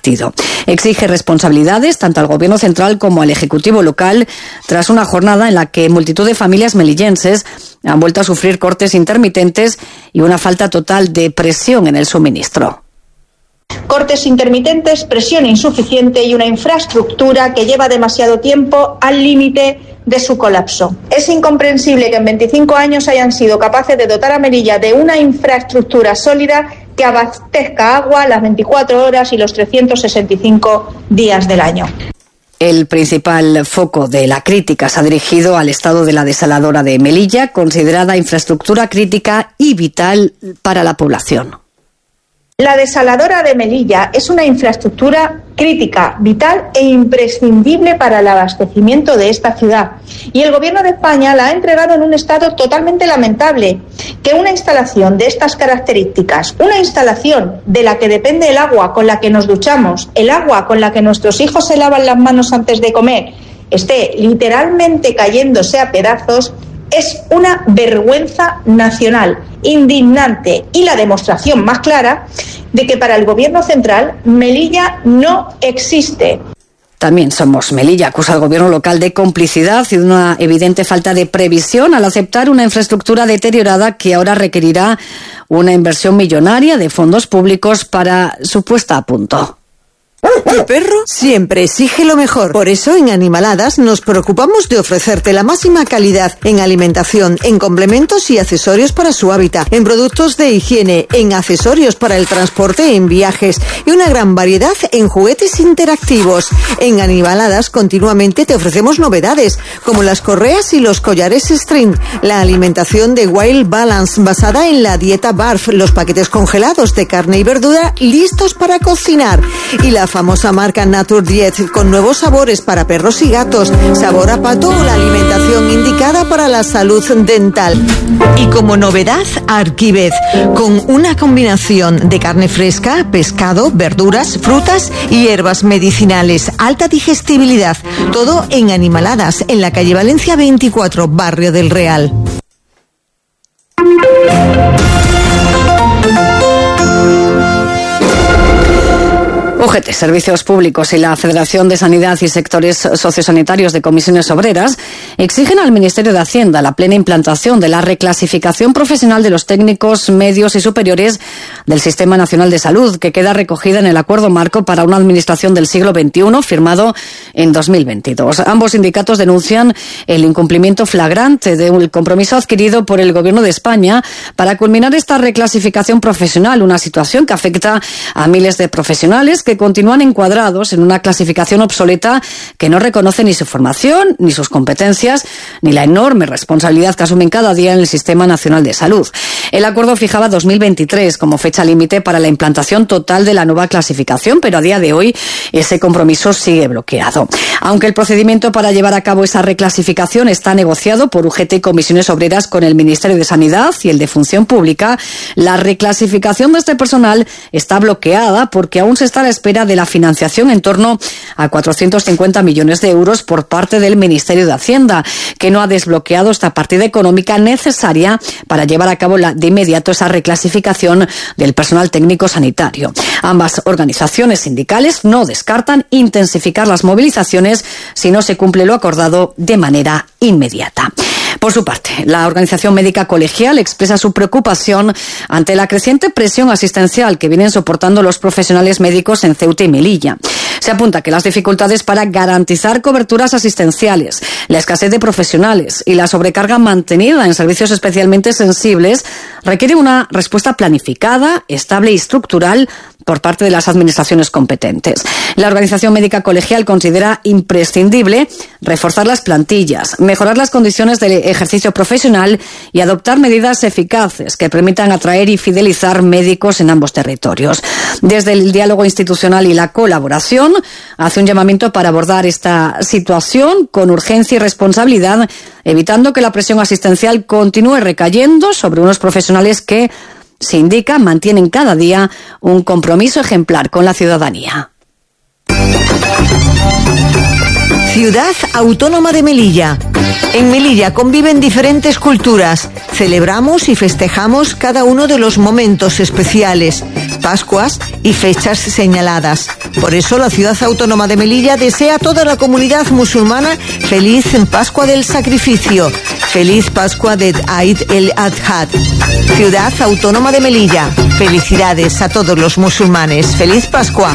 partido. Exige responsabilidades tanto al Gobierno central como al Ejecutivo local tras una jornada en la que multitud de familias melillenses han vuelto a sufrir cortes intermitentes y una falta total de presión en el suministro. Cortes intermitentes, presión insuficiente y una infraestructura que lleva demasiado tiempo al límite de su colapso. Es incomprensible que en 25 años hayan sido capaces de dotar a Melilla de una infraestructura sólida que abastezca agua las 24 horas y los 365 días del año. El principal foco de la crítica se ha dirigido al estado de la desaladora de Melilla, considerada infraestructura crítica y vital para la población. La desaladora de Melilla es una infraestructura crítica, vital e imprescindible para el abastecimiento de esta ciudad. Y el Gobierno de España la ha entregado en un estado totalmente lamentable. Que una instalación de estas características, una instalación de la que depende el agua con la que nos duchamos, el agua con la que nuestros hijos se lavan las manos antes de comer, esté literalmente cayéndose a pedazos, es una vergüenza nacional, indignante y la demostración más clara de que para el Gobierno central Melilla no existe. También Somos Melilla acusa al gobierno local de complicidad y de una evidente falta de previsión al aceptar una infraestructura deteriorada que ahora requerirá una inversión millonaria de fondos públicos para su puesta a punto. Tu perro siempre exige lo mejor. Por eso en Animaladas nos preocupamos de ofrecerte la máxima calidad en alimentación, en complementos y accesorios para su hábitat, en productos de higiene, en accesorios para el transporte en viajes y una gran variedad en juguetes interactivos. En Animaladas continuamente te ofrecemos novedades como las correas y los collares string, la alimentación de Wild Balance basada en la dieta BARF, los paquetes congelados de carne y verdura listos para cocinar y la famosa marca Naturdiet con nuevos sabores para perros y gatos, sabor a pato o la alimentación indicada para la salud dental. Y como novedad, Arquivez, con una combinación de carne fresca, pescado, verduras, frutas y hierbas medicinales, alta digestibilidad, todo en Animaladas, en la calle Valencia 24, Barrio del Real. UGT, Servicios Públicos y la Federación de Sanidad y Sectores Sociosanitarios de Comisiones Obreras exigen al Ministerio de Hacienda la plena implantación de la reclasificación profesional de los técnicos medios y superiores del Sistema Nacional de Salud, que queda recogida en el Acuerdo Marco para una Administración del siglo XXI, firmado en 2022. Ambos sindicatos denuncian el incumplimiento flagrante del compromiso adquirido por el Gobierno de España para culminar esta reclasificación profesional, una situación que afecta a miles de profesionales que continúan encuadrados en una clasificación obsoleta que no reconoce ni su formación, ni sus competencias, ni la enorme responsabilidad que asumen cada día en el Sistema Nacional de Salud. El acuerdo fijaba 2023 como fecha límite para la implantación total de la nueva clasificación, pero a día de hoy ese compromiso sigue bloqueado. Aunque el procedimiento para llevar a cabo esa reclasificación está negociado por UGT y Comisiones Obreras con el Ministerio de Sanidad y el de Función Pública, la reclasificación de este personal está bloqueada porque aún se está a la espera de la financiación en torno a 450 millones de euros por parte del Ministerio de Hacienda, que no ha desbloqueado esta partida económica necesaria para llevar a cabo de inmediato esa reclasificación del personal técnico sanitario. Ambas organizaciones sindicales no descartan intensificar las movilizaciones si no se cumple lo acordado de manera inmediata. Por su parte, la Organización Médica Colegial expresa su preocupación ante la creciente presión asistencial que vienen soportando los profesionales médicos en Ceuta y Melilla. Se apunta que las dificultades para garantizar coberturas asistenciales, la escasez de profesionales y la sobrecarga mantenida en servicios especialmente sensibles requieren una respuesta planificada, estable y estructural por parte de las administraciones competentes. La Organización Médica Colegial considera imprescindible reforzar las plantillas, mejorar las condiciones de ejercicio profesional y adoptar medidas eficaces que permitan atraer y fidelizar médicos en ambos territorios. Desde el diálogo institucional y la colaboración, hace un llamamiento para abordar esta situación con urgencia y responsabilidad, evitando que la presión asistencial continúe recayendo sobre unos profesionales que, se indica, mantienen cada día un compromiso ejemplar con la ciudadanía. Ciudad Autónoma de Melilla. En Melilla conviven diferentes culturas. Celebramos y festejamos cada uno de los momentos especiales, Pascuas y fechas señaladas. Por eso la ciudad autónoma de Melilla desea a toda la comunidad musulmana feliz Pascua del Sacrificio, feliz Pascua de Eid el-Adha. Ciudad autónoma de Melilla, felicidades a todos los musulmanes. ¡Feliz Pascua!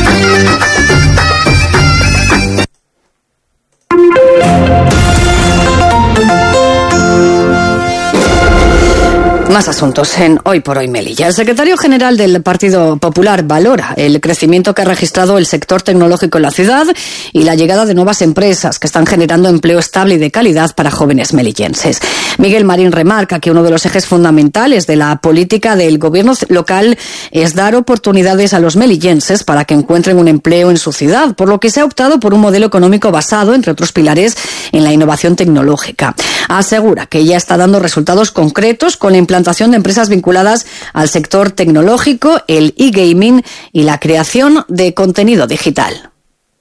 Más asuntos en Hoy por Hoy Melilla. El secretario general del Partido Popular valora el crecimiento que ha registrado el sector tecnológico en la ciudad y la llegada de nuevas empresas que están generando empleo estable y de calidad para jóvenes melillenses. Miguel Marín remarca que uno de los ejes fundamentales de la política del gobierno local es dar oportunidades a los melillenses para que encuentren un empleo en su ciudad, por lo que se ha optado por un modelo económico basado, entre otros pilares, en la innovación tecnológica. Asegura que ya está dando resultados concretos con la implantación de empresas vinculadas al sector tecnológico, el e-gaming y la creación de contenido digital.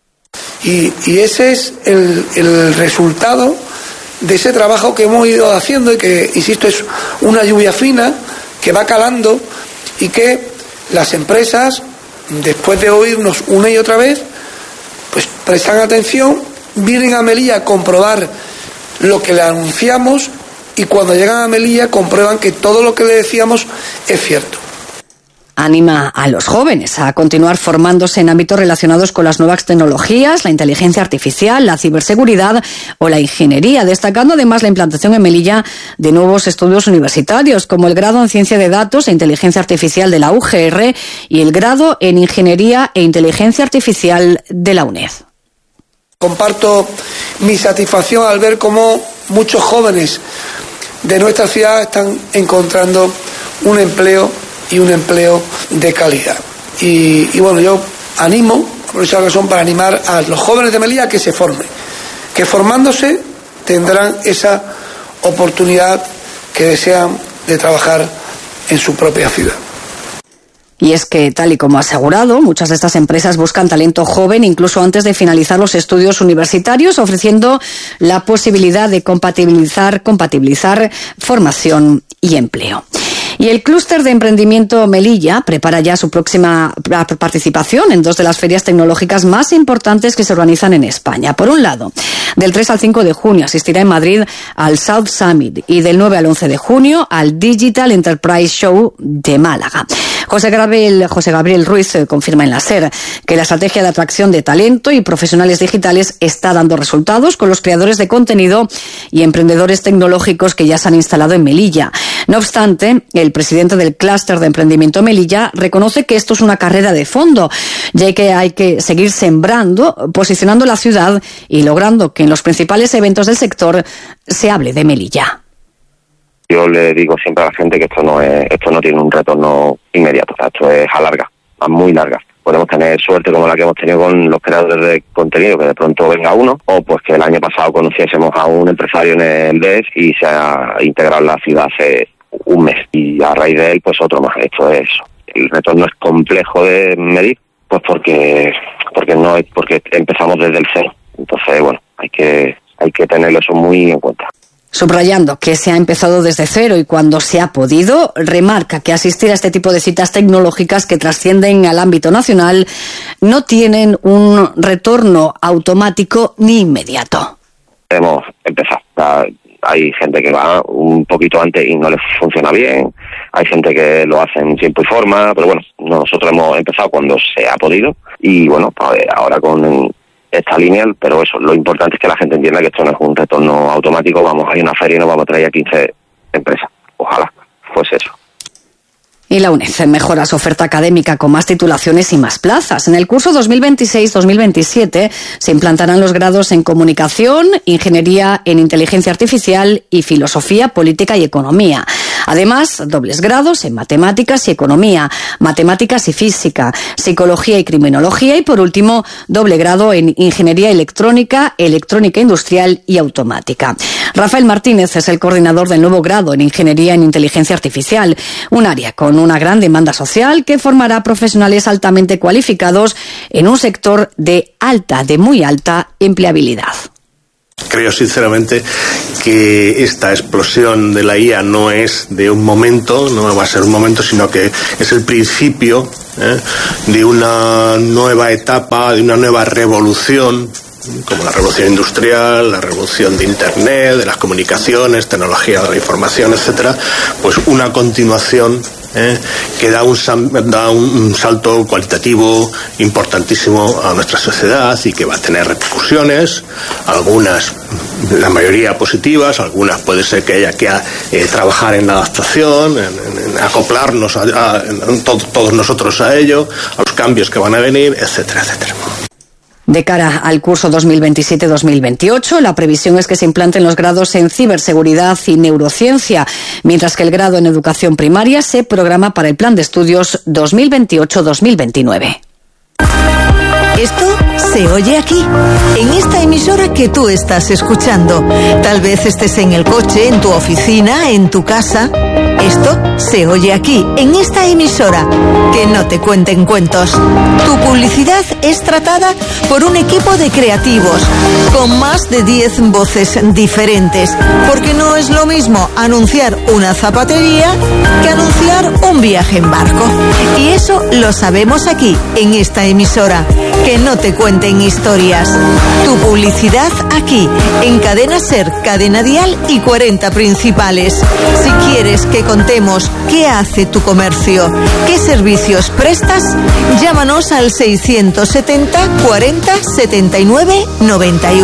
Y ese es el resultado de ese trabajo que hemos ido haciendo y que, insisto, es una lluvia fina que va calando y que las empresas, después de oírnos una y otra vez, pues prestan atención, vienen a Melilla a comprobar lo que le anunciamos y cuando llegan a Melilla comprueban que todo lo que le decíamos es cierto. Anima a los jóvenes a continuar formándose en ámbitos relacionados con las nuevas tecnologías, la inteligencia artificial, la ciberseguridad o la ingeniería, destacando además la implantación en Melilla de nuevos estudios universitarios, como el grado en Ciencia de Datos e Inteligencia Artificial de la UGR y el grado en Ingeniería e Inteligencia Artificial de la UNED. Comparto mi satisfacción al ver cómo muchos jóvenes de nuestra ciudad están encontrando un empleo y un empleo de calidad. Y bueno, yo animo, por esa razón, para animar a los jóvenes de Melilla que se formen, que formándose tendrán esa oportunidad que desean de trabajar en su propia ciudad. Y es que, tal y como ha asegurado, muchas de estas empresas buscan talento joven incluso antes de finalizar los estudios universitarios, ofreciendo la posibilidad de compatibilizar formación y empleo. Y el clúster de emprendimiento Melilla prepara ya su próxima participación en dos de las ferias tecnológicas más importantes que se organizan en España. Por un lado, del 3 al 5 de junio asistirá en Madrid al South Summit y del 9 al 11 de junio al Digital Enterprise Show de Málaga. José Gabriel Ruiz confirma en la SER que la estrategia de atracción de talento y profesionales digitales está dando resultados con los creadores de contenido y emprendedores tecnológicos que ya se han instalado en Melilla. No obstante, el presidente del clúster de emprendimiento Melilla reconoce que esto es una carrera de fondo, ya que hay que seguir sembrando, posicionando la ciudad y logrando que en los principales eventos del sector se hable de Melilla. Yo le digo siempre a la gente que esto no tiene un retorno inmediato, o sea, esto es a larga, a muy larga. Podemos tener suerte como la que hemos tenido con los creadores de contenido, que de pronto venga uno, o pues que el año pasado conociésemos a un empresario en el DES y se ha integrado en la ciudad hace un mes, y a raíz de él pues otro más. Esto es, el retorno es complejo de medir, pues porque empezamos desde el cero. Entonces, bueno, hay que tenerlo eso muy en cuenta. Subrayando que se ha empezado desde cero y cuando se ha podido, remarca que asistir a este tipo de citas tecnológicas que trascienden al ámbito nacional no tienen un retorno automático ni inmediato. Hemos empezado. Hay gente que va un poquito antes y no les funciona bien, hay gente que lo hace en tiempo y forma, pero bueno, nosotros hemos empezado cuando se ha podido y bueno, ahora con esta línea, pero eso, lo importante es que la gente entienda que esto no es un retorno automático, vamos a ir a una feria y nos vamos a traer a 15 empresas, ojalá fuese eso. Y la UNED mejora su oferta académica con más titulaciones y más plazas. En el curso 2026-2027 se implantarán los grados en Comunicación, Ingeniería en Inteligencia Artificial y Filosofía, Política y Economía. Además, dobles grados en Matemáticas y Economía, Matemáticas y Física, Psicología y Criminología y, por último, doble grado en Ingeniería Electrónica, Electrónica Industrial y Automática. Rafael Martínez es el coordinador del nuevo grado en Ingeniería en Inteligencia Artificial, un área con una gran demanda social que formará profesionales altamente cualificados en un sector de muy alta empleabilidad. Creo sinceramente que esta explosión de la IA no es de un momento, no va a ser un momento, sino que es el principio de una nueva etapa, de una nueva revolución, como la revolución industrial, la revolución de Internet, de las comunicaciones, tecnología de la información, etcétera, pues una continuación que da un salto cualitativo importantísimo a nuestra sociedad y que va a tener repercusiones, algunas, la mayoría positivas, algunas puede ser que haya que trabajar en la adaptación, en acoplarnos todos nosotros a ello, a los cambios que van a venir, etcétera, etcétera. De cara al curso 2027-2028, la previsión es que se implanten los grados en ciberseguridad y neurociencia, mientras que el grado en educación primaria se programa para el plan de estudios 2028-2029. Esto se oye aquí, en esta emisora que tú estás escuchando. Tal vez estés en el coche, en tu oficina, en tu casa. Esto se oye aquí, en esta emisora. Que no te cuenten cuentos. Tu publicidad es tratada por un equipo de creativos, con más de 10 voces diferentes. Porque no es lo mismo anunciar una zapatería que anunciar un viaje en barco. Y eso lo sabemos aquí, en esta emisora. Que no te cuenten historias. Tu publicidad aquí, en Cadena Ser, Cadena Dial y 40 Principales. Si quieres que contemos qué hace tu comercio, qué servicios prestas, llámanos al 670 40 79 91.